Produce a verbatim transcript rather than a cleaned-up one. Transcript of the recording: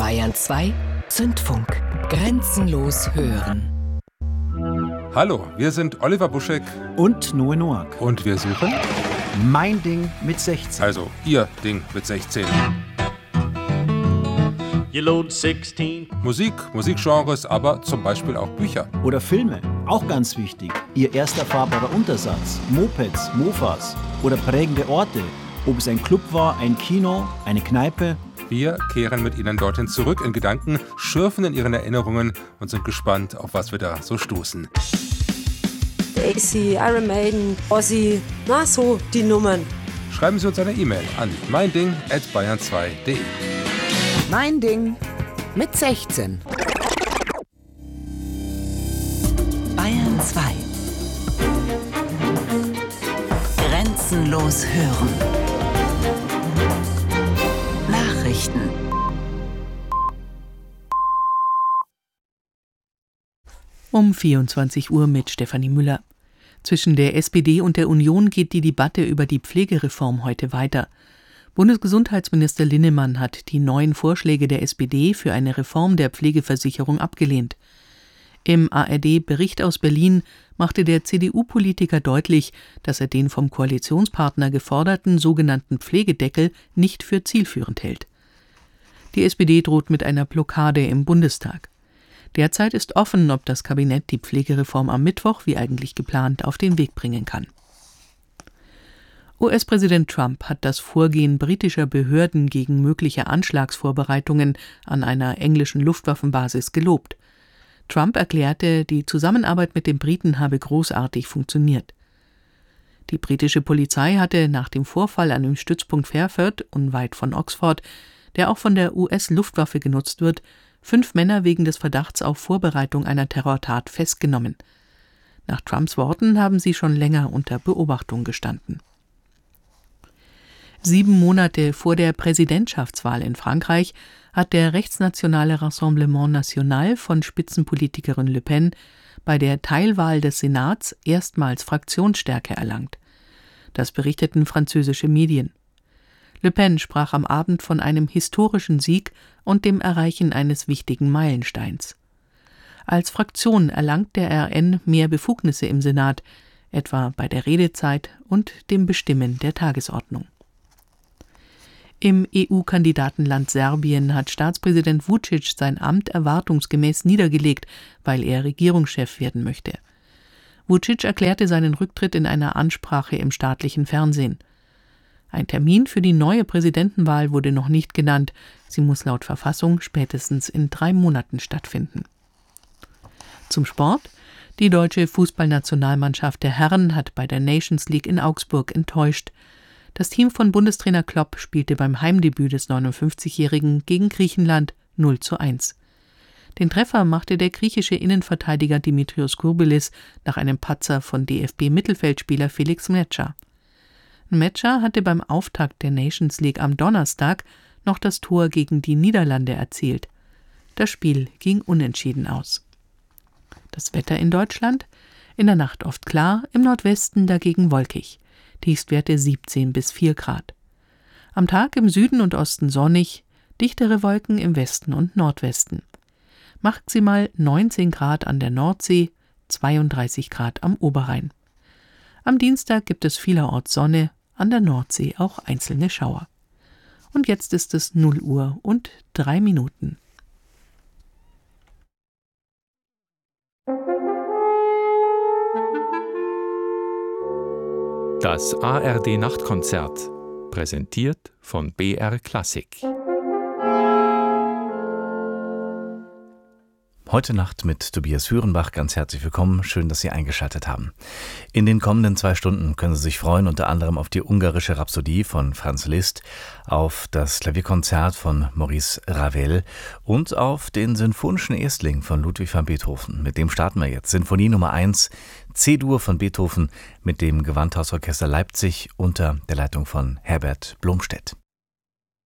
Bayern zwei Zündfunk. Grenzenlos hören. Hallo, wir sind Oliver Buschek und Noe Noack. Und wir suchen Mein Ding mit sechzehn. Also Ihr Ding mit sechzehn. You load sixteen. Musik, Musikgenres, aber zum Beispiel auch Bücher. Oder Filme, auch ganz wichtig. Ihr erster fahrbarer Untersatz, Mopeds, Mofas oder prägende Orte. Ob es ein Club war, ein Kino, eine Kneipe. Wir kehren mit Ihnen dorthin zurück in Gedanken, schürfen in Ihren Erinnerungen und sind gespannt, auf was wir da so stoßen. A C, Iron Maiden, Ozzy, na so die Nummern. Schreiben Sie uns eine E-Mail an meinding at bayern zwei punkt de. Mein Ding mit sechzehn. Bayern zwei. Grenzenlos hören. Nachrichten. Um vierundzwanzig Uhr mit Stefanie Müller. Zwischen der S P D und der Union geht die Debatte über die Pflegereform heute weiter. Bundesgesundheitsminister Linnemann hat die neuen Vorschläge der S P D für eine Reform der Pflegeversicherung abgelehnt. Im A R D-Bericht aus Berlin machte der C D U-Politiker deutlich, dass er den vom Koalitionspartner geforderten sogenannten Pflegedeckel nicht für zielführend hält. Die S P D droht mit einer Blockade im Bundestag. Derzeit ist offen, ob das Kabinett die Pflegereform am Mittwoch, wie eigentlich geplant, auf den Weg bringen kann. U S-Präsident Trump hat das Vorgehen britischer Behörden gegen mögliche Anschlagsvorbereitungen an einer englischen Luftwaffenbasis gelobt. Trump erklärte, die Zusammenarbeit mit den Briten habe großartig funktioniert. Die britische Polizei hatte nach dem Vorfall an dem Stützpunkt Fairford, unweit von Oxford, der auch von der U S-Luftwaffe genutzt wird, fünf Männer wegen des Verdachts auf Vorbereitung einer Terrortat festgenommen. Nach Trumps Worten haben sie schon länger unter Beobachtung gestanden. Sieben Monate vor der Präsidentschaftswahl in Frankreich hat der rechtsnationale Rassemblement National von Spitzenpolitikerin Le Pen bei der Teilwahl des Senats erstmals Fraktionsstärke erlangt. Das berichteten französische Medien. Le Pen sprach am Abend von einem historischen Sieg und dem Erreichen eines wichtigen Meilensteins. Als Fraktion erlangt der R N mehr Befugnisse im Senat, etwa bei der Redezeit und dem Bestimmen der Tagesordnung. Im E U-Kandidatenland Serbien hat Staatspräsident Vučić sein Amt erwartungsgemäß niedergelegt, weil er Regierungschef werden möchte. Vučić erklärte seinen Rücktritt in einer Ansprache im staatlichen Fernsehen. Ein Termin für die neue Präsidentenwahl wurde noch nicht genannt. Sie muss laut Verfassung spätestens in drei Monaten stattfinden. Zum Sport. Die deutsche Fußballnationalmannschaft der Herren hat bei der Nations League in Augsburg enttäuscht. Das Team von Bundestrainer Klopp spielte beim Heimdebüt des neunundfünfzigjährigen gegen Griechenland null zu eins. Den Treffer machte der griechische Innenverteidiger Dimitrios Kourbelis nach einem Patzer von D F B-Mittelfeldspieler Felix Metscher. Metscher hatte beim Auftakt der Nations League am Donnerstag noch das Tor gegen die Niederlande erzielt. Das Spiel ging unentschieden aus. Das Wetter in Deutschland? In der Nacht oft klar, im Nordwesten dagegen wolkig. Tiefstwerte siebzehn bis vier Grad. Am Tag im Süden und Osten sonnig, dichtere Wolken im Westen und Nordwesten. Maximal neunzehn Grad an der Nordsee, zweiunddreißig Grad am Oberrhein. Am Dienstag gibt es vielerorts Sonne, an der Nordsee auch einzelne Schauer. Und jetzt ist es null Uhr und drei Minuten. Das A R D-Nachtkonzert, präsentiert von B R Klassik. Heute Nacht mit Tobias Hürenbach. Ganz herzlich willkommen. Schön, dass Sie eingeschaltet haben. In den kommenden zwei Stunden können Sie sich freuen, unter anderem auf die ungarische Rhapsodie von Franz Liszt, auf das Klavierkonzert von Maurice Ravel und auf den Sinfonischen Erstling von Ludwig van Beethoven. Mit dem starten wir jetzt. Sinfonie Nummer eins, C-Dur von Beethoven mit dem Gewandhausorchester Leipzig unter der Leitung von Herbert Blomstedt.